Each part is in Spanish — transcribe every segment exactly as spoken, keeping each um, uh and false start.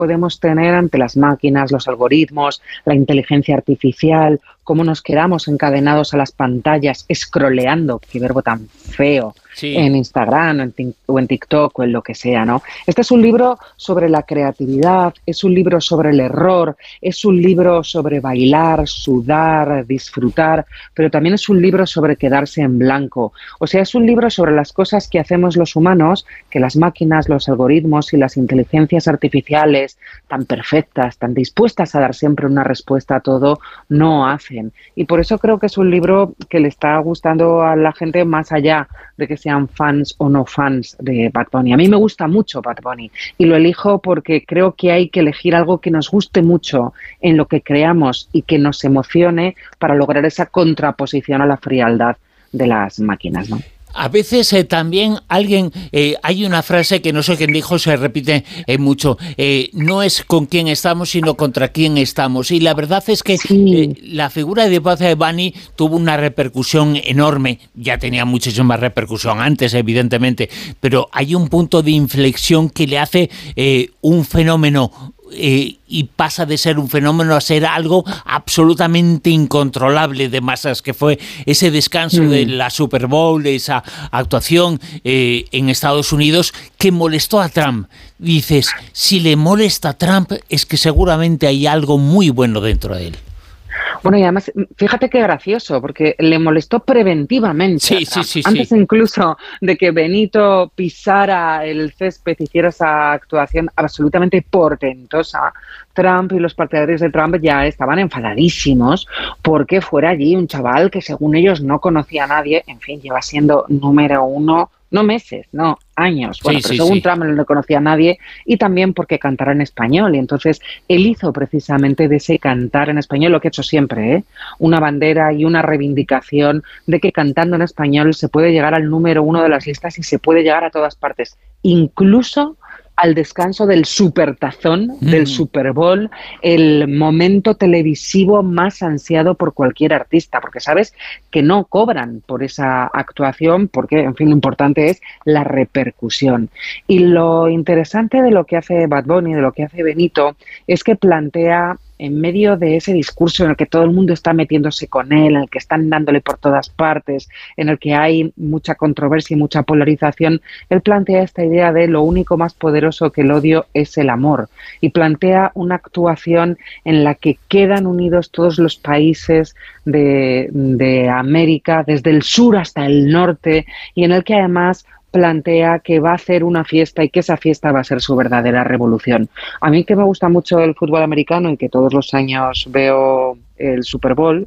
podemos tener ante las máquinas, los algoritmos, la inteligencia artificial, cómo nos quedamos encadenados a las pantallas, scrolleando, qué verbo tan feo, sí, en Instagram o en, o en TikTok o en lo que sea, ¿no? Este es un libro sobre la creatividad, es un libro sobre el error, es un libro sobre bailar, sudar, disfrutar, pero también es un libro sobre quedarse en blanco. O sea, es un libro sobre las cosas que hacemos los humanos, que las máquinas, los algoritmos y las inteligencias artificiales tan perfectas, tan dispuestas a dar siempre una respuesta a todo, no hacen. Y por eso creo que es un libro que le está gustando a la gente más allá de que sean fans o no fans de Bad Bunny. A mí me gusta mucho Bad Bunny y lo elijo porque creo que hay que elegir algo que nos guste mucho en lo que creamos y que nos emocione para lograr esa contraposición a la frialdad de las máquinas, ¿no? A veces eh, también alguien, eh, hay una frase que no sé quién dijo, se repite eh, mucho, eh, no es con quién estamos, sino contra quién estamos. Y la verdad es que sí, eh, la figura de Bad Bunny tuvo una repercusión enorme, ya tenía muchísima repercusión antes, evidentemente, pero hay un punto de inflexión que le hace eh, un fenómeno Eh, y pasa de ser un fenómeno a ser algo absolutamente incontrolable de masas, que fue ese descanso mm. de la Super Bowl, de esa actuación eh, en Estados Unidos que molestó a Trump. Dices, si le molesta a Trump es que seguramente hay algo muy bueno dentro de él. Bueno, y además, fíjate qué gracioso, porque le molestó preventivamente. Sí, sí, sí, Antes sí. incluso de que Benito pisara el césped, hiciera esa actuación absolutamente portentosa, Trump y los partidarios de Trump ya estaban enfadadísimos porque fuera allí un chaval que según ellos no conocía a nadie, en fin, lleva siendo número uno, no meses, no años, bueno, sí, pero sí, según sí. Trump no conocía a nadie, y también porque cantara en español, y entonces él hizo precisamente de ese cantar en español lo que ha hecho siempre, ¿eh? Una bandera y una reivindicación de que cantando en español se puede llegar al número uno de las listas y se puede llegar a todas partes, incluso al descanso del supertazón, mm. del Super Bowl, el momento televisivo más ansiado por cualquier artista, porque sabes que no cobran por esa actuación, porque, en fin, lo importante es la repercusión. Y lo interesante de lo que hace Bad Bunny, de lo que hace Benito, es que plantea, en medio de ese discurso en el que todo el mundo está metiéndose con él, en el que están dándole por todas partes, en el que hay mucha controversia y mucha polarización, él plantea esta idea de lo único más poderoso que el odio es el amor, y plantea una actuación en la que quedan unidos todos los países de, de América, desde el sur hasta el norte, y en el que además plantea que va a hacer una fiesta y que esa fiesta va a ser su verdadera revolución. A mí, que me gusta mucho el fútbol americano y que todos los años veo el Super Bowl,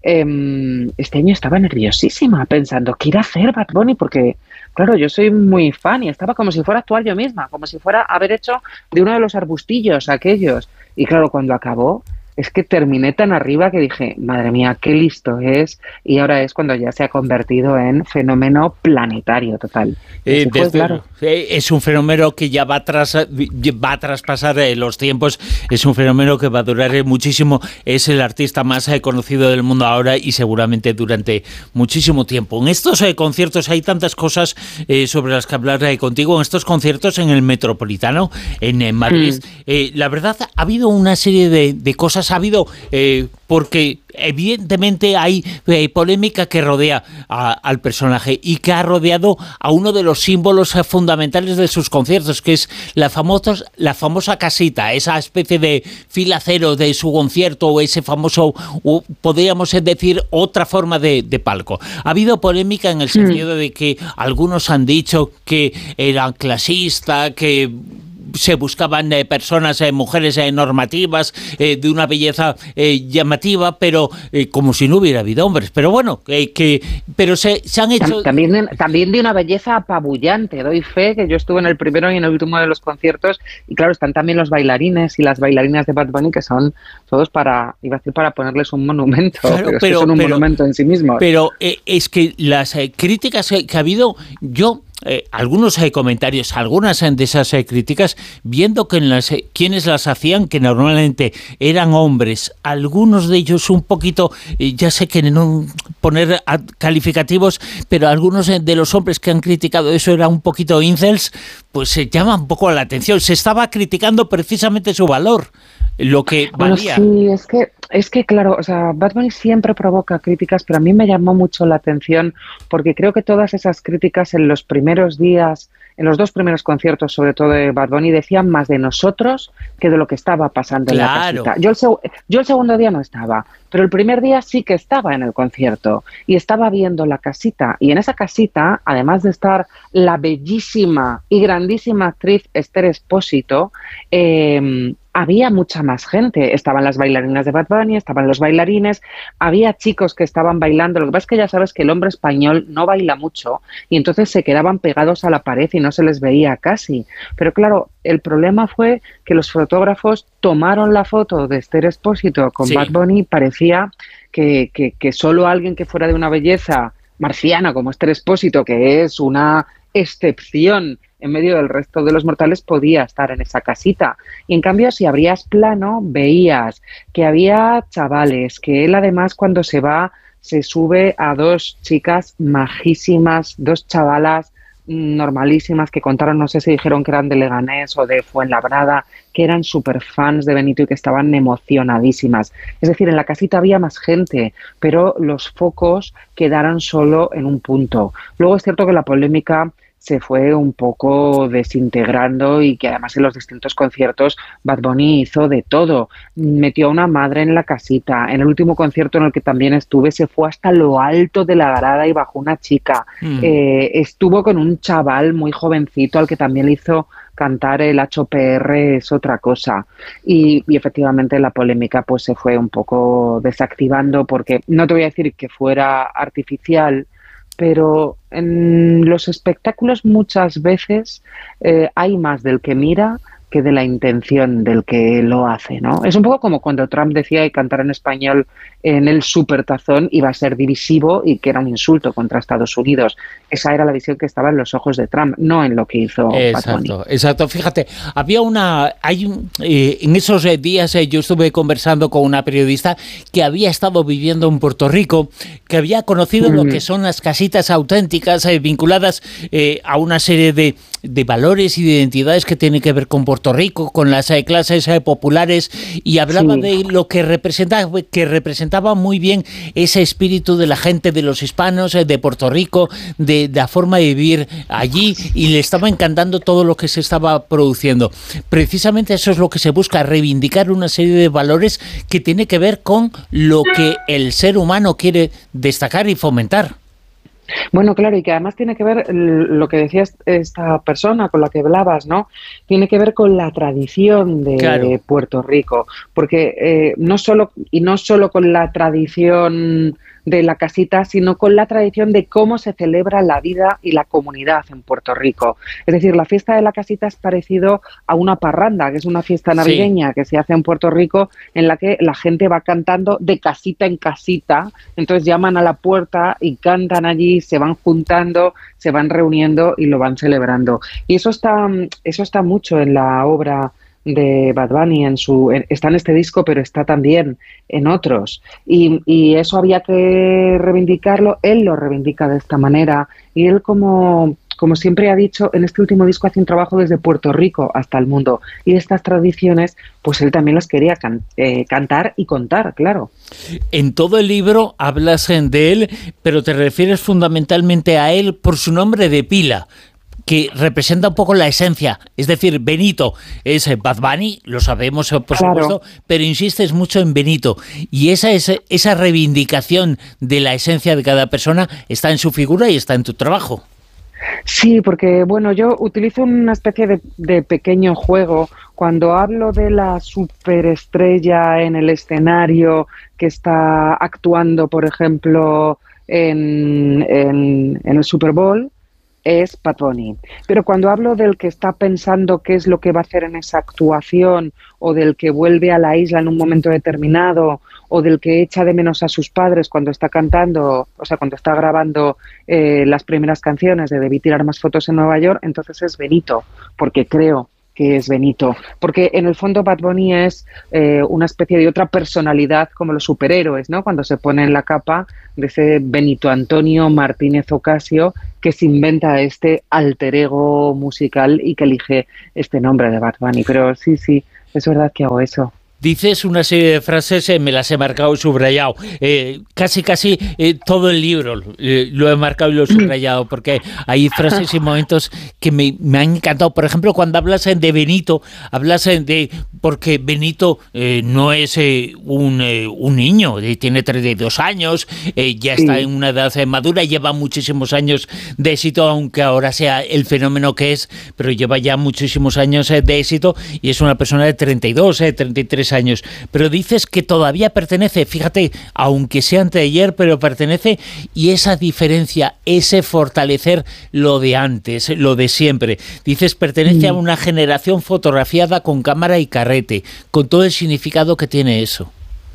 eh, este año estaba nerviosísima pensando ¿qué irá a hacer Bad Bunny? Porque, claro, yo soy muy fan y estaba como si fuera a actuar yo misma, como si fuera a haber hecho de uno de los arbustillos aquellos. Y claro, cuando acabó, es que terminé tan arriba que dije, madre mía, qué listo es, y ahora es cuando ya se ha convertido en fenómeno planetario total. Eh, fue, desde, claro. Es un fenómeno que ya va, tras, va a traspasar eh, los tiempos, es un fenómeno que va a durar eh, muchísimo, es el artista más eh, conocido del mundo ahora y seguramente durante muchísimo tiempo. En estos eh, conciertos hay tantas cosas eh, sobre las que hablar eh, contigo, en estos conciertos en el Metropolitano, en, en Madrid, mm. eh, la verdad ha habido una serie de, de cosas, ha habido, eh, porque evidentemente hay eh, polémica que rodea a, al personaje y que ha rodeado a uno de los símbolos eh, fundamentales de sus conciertos, que es la famosa, la famosa casita, esa especie de fila cero de su concierto, o ese famoso, o podríamos decir, otra forma de, de palco. Ha habido polémica en el sentido mm. de que algunos han dicho que era clasista, que se buscaban eh, personas, eh, mujeres eh, normativas, eh, de una belleza eh, llamativa, pero eh, como si no hubiera habido hombres. Pero bueno, eh, que pero se, se han hecho... También, también de una belleza apabullante. Doy fe que yo estuve en el primero y en el último de los conciertos, y claro, están también los bailarines y las bailarinas de Bad Bunny, que son todos para, iba a decir, para ponerles un monumento, claro, pero, pero es que son un pero, monumento en sí mismos. Pero eh, es que las eh, críticas que ha habido, yo... eh, algunos eh, comentarios, algunas de esas eh, críticas, viendo que en las, eh, quienes las hacían, que normalmente eran hombres, algunos de ellos un poquito, eh, ya sé que no poner calificativos, pero algunos eh, de los hombres que han criticado eso eran un poquito incels, pues se eh, llama un poco la atención. Se estaba criticando precisamente su valor, lo que bueno, valía. Sí, es que, es que claro, o sea, Bad Bunny siempre provoca críticas, pero a mí me llamó mucho la atención porque creo que todas esas críticas en los primeros días, en los dos primeros conciertos, sobre todo de Bad Bunny, decían más de nosotros que de lo que estaba pasando Claro. en la casita. Yo el, seg yo el segundo día no estaba, pero el primer día sí que estaba en el concierto y estaba viendo la casita. Y en esa casita, además de estar la bellísima y grandísima actriz Esther Expósito, eh, había mucha más gente. Estaban las bailarinas de Bad Bunny, estaban los bailarines, había chicos que estaban bailando. Lo que pasa es que ya sabes que el hombre español no baila mucho y entonces se quedaban pegados a la pared y no se les veía casi. Pero claro, el problema fue que los fotógrafos tomaron la foto de Esther Expósito con sí. Bad Bunny. Parecía que, que, que solo alguien que fuera de una belleza marciana como Esther Expósito, que es una excepción en medio del resto de los mortales, podía estar en esa casita. Y en cambio, si abrías plano, veías que había chavales, que él además cuando se va, se sube a dos chicas majísimas, dos chavalas normalísimas que contaron, no sé si dijeron que eran de Leganés o de Fuenlabrada, que eran súper fans de Benito y que estaban emocionadísimas. Es decir, en la casita había más gente, pero los focos quedaron solo en un punto. Luego es cierto que la polémica se fue un poco desintegrando y que además en los distintos conciertos Bad Bunny hizo de todo. Metió a una madre en la casita. En el último concierto en el que también estuve se fue hasta lo alto de la grada y bajó una chica. Mm. Eh, estuvo con un chaval muy jovencito al que también le hizo cantar el H P R, es otra cosa. Y, y efectivamente la polémica pues se fue un poco desactivando porque no te voy a decir que fuera artificial, pero en los espectáculos muchas veces eh, hay más del que mira que de la intención del que lo hace, ¿no? Es un poco como cuando Trump decía que cantar en español en el supertazón iba a ser divisivo y que era un insulto contra Estados Unidos. Esa era la visión que estaba en los ojos de Trump, no en lo que hizo Exacto, Bad Bunny. Exacto. Fíjate, había una... hay un, eh, en esos días eh, yo estuve conversando con una periodista que había estado viviendo en Puerto Rico, que había conocido mm. lo que son las casitas auténticas eh, vinculadas eh, a una serie de, de valores y de identidades que tienen que ver con Puerto Rico, con las eh, clases eh, populares, y hablaba sí. de lo que representaba, que representaba muy bien ese espíritu de la gente, de los hispanos, eh, de Puerto Rico, de, de la forma de vivir allí, y le estaba encantando todo lo que se estaba produciendo. Precisamente eso es lo que se busca, reivindicar una serie de valores que tiene que ver con lo que el ser humano quiere destacar y fomentar. Bueno, claro, y que además tiene que ver lo que decía esta persona con la que hablabas, ¿no? Tiene que ver con la tradición de claro. Puerto Rico, porque eh, no solo y no solo con la tradición de la casita, sino con la tradición de cómo se celebra la vida y la comunidad en Puerto Rico. Es decir, la fiesta de la casita es parecido a una parranda, que es una fiesta navideña sí. que se hace en Puerto Rico, en la que la gente va cantando de casita en casita, entonces llaman a la puerta y cantan allí, se van juntando, se van reuniendo y lo van celebrando. Y eso está, eso está mucho en la obra de Bad Bunny, en su, está en este disco, pero está también en otros. Y, y eso había que reivindicarlo, él lo reivindica de esta manera, y él como... como siempre ha dicho, en este último disco hace un trabajo desde Puerto Rico hasta el mundo. Y estas tradiciones, pues él también las quería can eh, cantar y contar, claro. En todo el libro hablas de él, pero te refieres fundamentalmente a él por su nombre de pila, que representa un poco la esencia. Es decir, Benito es Bad Bunny, lo sabemos por claro. supuesto, pero insistes mucho en Benito. Y esa, es, esa reivindicación de la esencia de cada persona está en su figura y está en tu trabajo. Sí, porque bueno, yo utilizo una especie de, de pequeño juego cuando hablo de la superestrella en el escenario que está actuando, por ejemplo, en, en, en el Super Bowl. es Bad Bunny. Pero cuando hablo del que está pensando qué es lo que va a hacer en esa actuación, o del que vuelve a la isla en un momento determinado, o del que echa de menos a sus padres cuando está cantando, o sea, cuando está grabando eh, las primeras canciones de Debí tirar más fotos en Nueva York, entonces es Benito, porque creo que es Benito, porque en el fondo Bad Bunny es eh, una especie de otra personalidad como los superhéroes, ¿no? Cuando se pone en la capa de ese Benito Antonio Martínez Ocasio que se inventa este alter ego musical y que elige este nombre de Bad Bunny. Pero sí, sí, es verdad que hago eso. Dices una serie de frases, eh, me las he marcado y subrayado. Eh, casi, casi eh, todo el libro eh, lo he marcado y lo he subrayado, porque hay frases y momentos que me, me han encantado. Por ejemplo, cuando hablas de Benito, hablas de... Porque Benito eh, no es eh, un, eh, un niño, eh, tiene treinta y dos años, eh, ya está sí. en una edad madura, lleva muchísimos años de éxito, aunque ahora sea el fenómeno que es, pero lleva ya muchísimos años eh, de éxito y es una persona de treinta y dos, eh, treinta y tres años, pero dices que todavía pertenece, fíjate, aunque sea anteayer, pero pertenece, y esa diferencia, ese fortalecer lo de antes, lo de siempre, dices pertenece mm. a una generación fotografiada con cámara y carrete, con todo el significado que tiene eso.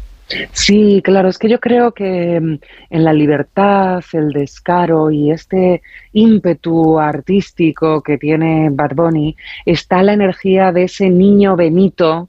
Sí, claro, es que yo creo que en la libertad, el descaro y este ímpetu artístico que tiene Bad Bunny está la energía de ese niño Benito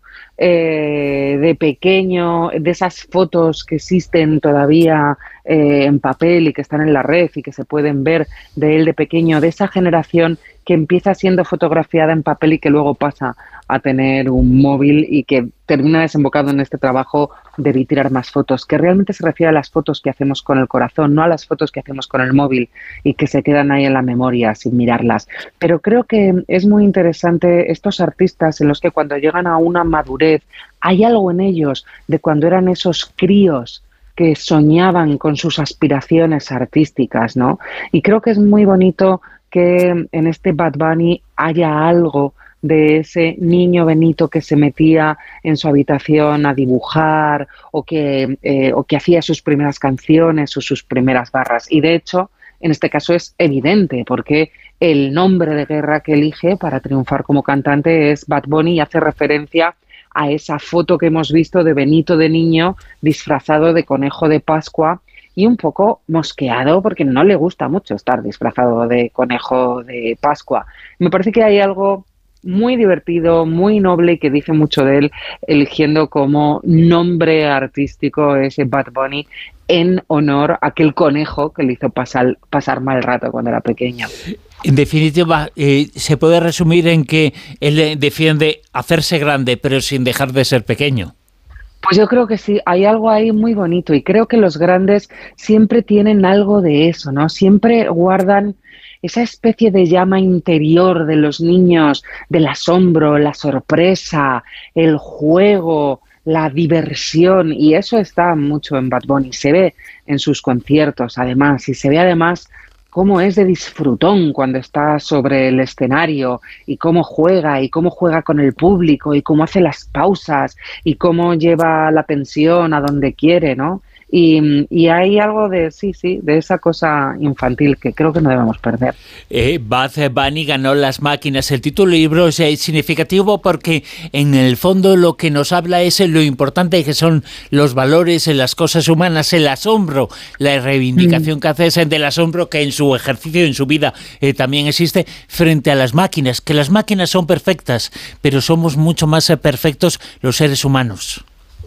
eh, de pequeño, de esas fotos que existen todavía eh, en papel y que están en la red y que se pueden ver de él de pequeño, de esa generación que empieza siendo fotografiada en papel y que luego pasa a tener un móvil y que termina desembocado en este trabajo de tirar más fotos, que realmente se refiere a las fotos que hacemos con el corazón, no a las fotos que hacemos con el móvil y que se quedan ahí en la memoria sin mirarlas. Pero creo que es muy interesante estos artistas en los que cuando llegan a una madurez hay algo en ellos de cuando eran esos críos que soñaban con sus aspiraciones artísticas, ¿no? Y creo que es muy bonito que en este Bad Bunny haya algo de ese niño Benito que se metía en su habitación a dibujar o que, eh, o que hacía sus primeras canciones o sus primeras barras. Y de hecho, en este caso es evidente porque el nombre de guerra que elige para triunfar como cantante es Bad Bunny y hace referencia a esa foto que hemos visto de Benito de niño disfrazado de conejo de Pascua y un poco mosqueado porque no le gusta mucho estar disfrazado de conejo de Pascua. Me parece que hay algo muy divertido, muy noble y que dice mucho de él, eligiendo como nombre artístico ese Bad Bunny en honor a aquel conejo que le hizo pasar, pasar mal rato cuando era pequeño. En definitiva, eh, se puede resumir en que él defiende hacerse grande, pero sin dejar de ser pequeño. Pues yo creo que sí, hay algo ahí muy bonito y creo que los grandes siempre tienen algo de eso, ¿no? Siempre guardan esa especie de llama interior de los niños, del asombro, la sorpresa, el juego, la diversión, y eso está mucho en Bad Bunny, se ve en sus conciertos además, y se ve además cómo es de disfrutón cuando está sobre el escenario y cómo juega y cómo juega con el público y cómo hace las pausas y cómo lleva la tensión a donde quiere, ¿no? Y, y hay algo de, sí, sí, de esa cosa infantil que creo que no debemos perder. Eh, Bad Bunny ganó Las Máquinas. El título del libro es eh, significativo porque en el fondo lo que nos habla es lo importante que son los valores en las cosas humanas, el asombro, la reivindicación mm. que hace es del asombro que en su ejercicio, en su vida eh, también existe frente a las máquinas, que las máquinas son perfectas, pero somos mucho más eh, perfectos los seres humanos.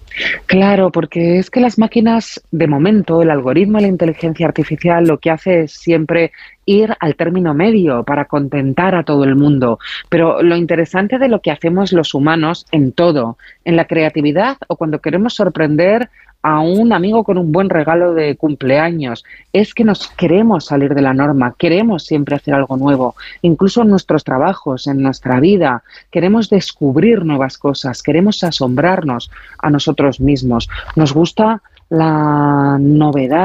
Claro, porque es que las máquinas, de momento, el algoritmo y la inteligencia artificial lo que hace es siempre ir al término medio para contentar a todo el mundo. Pero lo interesante de lo que hacemos los humanos en todo, en la creatividad o cuando queremos sorprender a un amigo con un buen regalo de cumpleaños, es que nos queremos salir de la norma, queremos siempre hacer algo nuevo, incluso en nuestros trabajos, en nuestra vida, queremos descubrir nuevas cosas, queremos asombrarnos a nosotros mismos, nos gusta la novedad,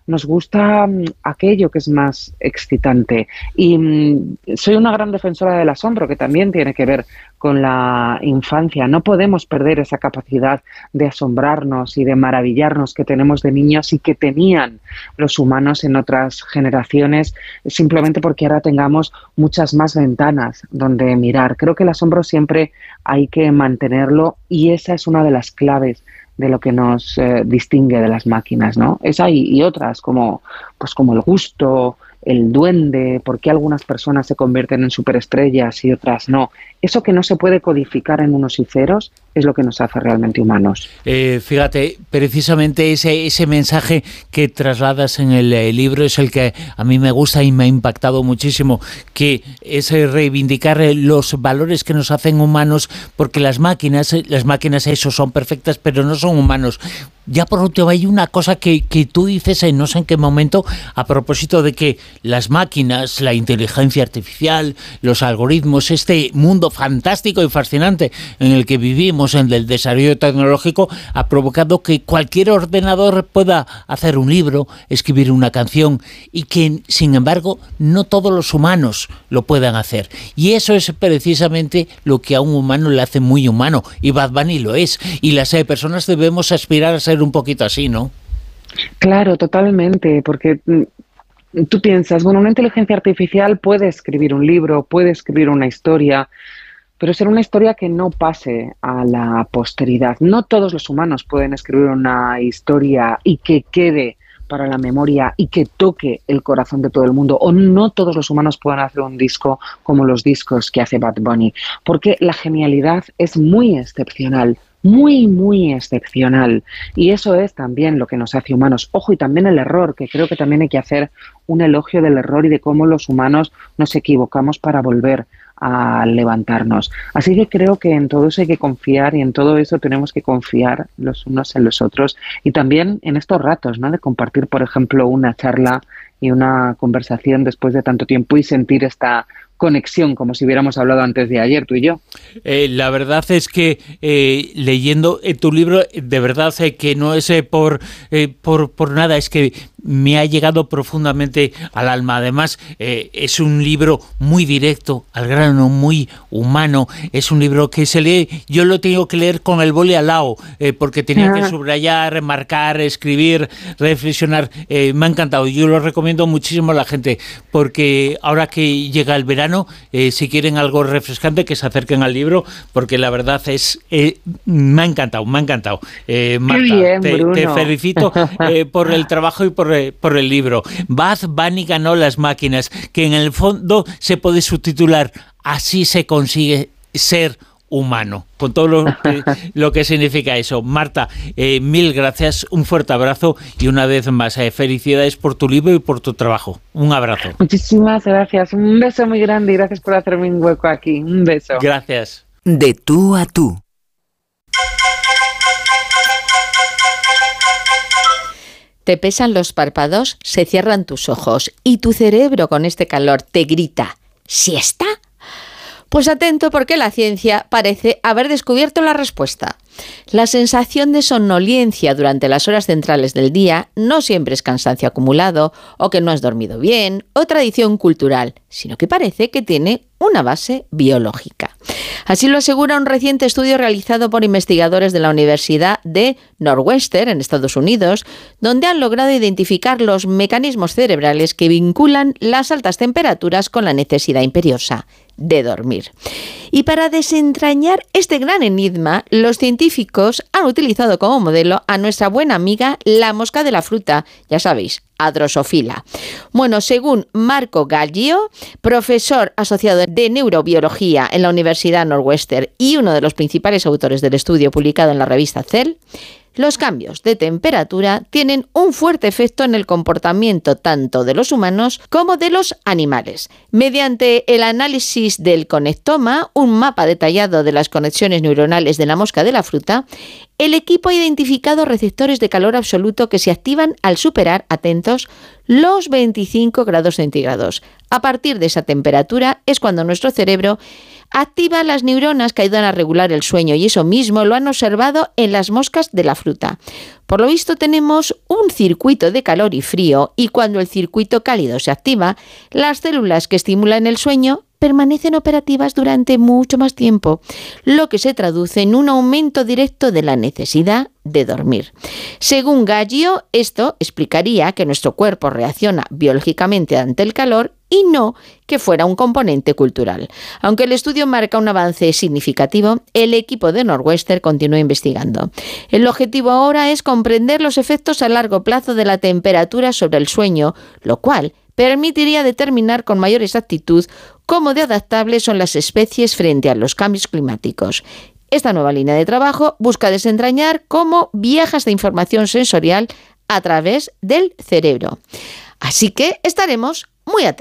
nos gusta mm, aquello que es más excitante. Y mm, soy una gran defensora del asombro, que también tiene que ver con la infancia. No podemos perder esa capacidad de asombrarnos y de maravillarnos que tenemos de niños y que tenían los humanos en otras generaciones, simplemente porque ahora tengamos muchas más ventanas donde mirar. Creo que el asombro siempre hay que mantenerlo y esa es una de las claves de lo que nos eh, distingue de las máquinas, ¿no? Esa y, y otras, como, pues como el gusto, el duende, por qué algunas personas se convierten en superestrellas y otras no. Eso que no se puede codificar en unos y ceros es lo que nos hace realmente humanos. Eh, fíjate, precisamente ese, ese mensaje que trasladas en el eh, libro es el que a mí me gusta y me ha impactado muchísimo, que es eh, reivindicar eh, los valores que nos hacen humanos, porque las máquinas, eh, las máquinas eso son perfectas, pero no son humanos. Ya por último hay una cosa que, que tú dices, en no sé en qué momento, a propósito de que las máquinas, la inteligencia artificial, los algoritmos, este mundo fantástico y fascinante en el que vivimos, en el desarrollo tecnológico, ha provocado que cualquier ordenador pueda hacer un libro, escribir una canción, y que, sin embargo, no todos los humanos lo puedan hacer. Y eso es precisamente lo que a un humano le hace muy humano, y Bad Bunny lo es. Y las eh, personas debemos aspirar a ser un poquito así, ¿no? Claro, totalmente, porque tú piensas, bueno, una inteligencia artificial puede escribir un libro, puede escribir una historia, pero será una historia que no pase a la posteridad. No todos los humanos pueden escribir una historia y que quede para la memoria y que toque el corazón de todo el mundo, o no todos los humanos pueden hacer un disco como los discos que hace Bad Bunny, porque la genialidad es muy excepcional, muy, muy excepcional, y eso es también lo que nos hace humanos. Ojo, y también el error, que creo que también hay que hacer un elogio del error y de cómo los humanos nos equivocamos para volver a levantarnos. Así que creo que en todo eso hay que confiar, y en todo eso tenemos que confiar los unos en los otros, y también en estos ratos, ¿no?, de compartir, por ejemplo, una charla y una conversación después de tanto tiempo y sentir esta conexión, como si hubiéramos hablado antes de ayer, tú y yo. Eh, la verdad es que eh, leyendo eh, tu libro, de verdad eh, que no es eh, por, eh, por, por nada, es que me ha llegado profundamente al alma. Además, eh, es un libro muy directo, al grano, muy humano. Es un libro que se lee, yo lo tengo que leer con el boli al lado, eh, porque tenía ah. que subrayar, marcar, escribir, reflexionar. Eh, me ha encantado. Yo lo recomiendo muchísimo a la gente, porque ahora que llega el verano, eh, si quieren algo refrescante, que se acerquen al libro, porque la verdad es, eh, me ha encantado, me ha encantado. Eh, Marta, bien, te, te felicito eh, por el trabajo y por por el libro. Bad Bunny ganó las máquinas, que en el fondo se puede subtitular Así se consigue ser humano, con todo lo que, lo que significa eso. Marta, eh, mil gracias, un fuerte abrazo y una vez más eh, felicidades por tu libro y por tu trabajo. Un abrazo. Muchísimas gracias, un beso muy grande y gracias por hacerme un hueco aquí. Un beso. Gracias. De tú a tú. Te pesan los párpados, se cierran tus ojos y tu cerebro con este calor te grita ¿siesta? Pues atento, porque la ciencia parece haber descubierto la respuesta. La sensación de somnolencia durante las horas centrales del día no siempre es cansancio acumulado o que no has dormido bien o tradición cultural, sino que parece que tiene una base biológica. Así lo asegura un reciente estudio realizado por investigadores de la Universidad de Northwestern en Estados Unidos, donde han logrado identificar los mecanismos cerebrales que vinculan las altas temperaturas con la necesidad imperiosa de dormir. Y para desentrañar este gran enigma, los científicos han utilizado como modelo a nuestra buena amiga la mosca de la fruta, ya sabéis, a Drosophila. Bueno, según Marco Gallio, profesor asociado de neurobiología en la Universidad Northwestern y uno de los principales autores del estudio publicado en la revista Cell, los cambios de temperatura tienen un fuerte efecto en el comportamiento tanto de los humanos como de los animales. Mediante el análisis del conectoma, un mapa detallado de las conexiones neuronales de la mosca de la fruta, el equipo ha identificado receptores de calor absoluto que se activan al superar, atentos, los veinticinco grados centígrados. A partir de esa temperatura es cuando nuestro cerebro activa las neuronas que ayudan a regular el sueño y eso mismo lo han observado en las moscas de la fruta. Por lo visto tenemos un circuito de calor y frío y cuando el circuito cálido se activa, las células que estimulan el sueño permanecen operativas durante mucho más tiempo, lo que se traduce en un aumento directo de la necesidad de dormir. Según Gallio, esto explicaría que nuestro cuerpo reacciona biológicamente ante el calor y no que fuera un componente cultural. Aunque el estudio marca un avance significativo, el equipo de Northwestern continúa investigando. El objetivo ahora es comprender los efectos a largo plazo de la temperatura sobre el sueño, lo cual permitiría determinar con mayor exactitud cómo de adaptables son las especies frente a los cambios climáticos. Esta nueva línea de trabajo busca desentrañar cómo viaja esta información sensorial a través del cerebro. Así que estaremos muy atentos.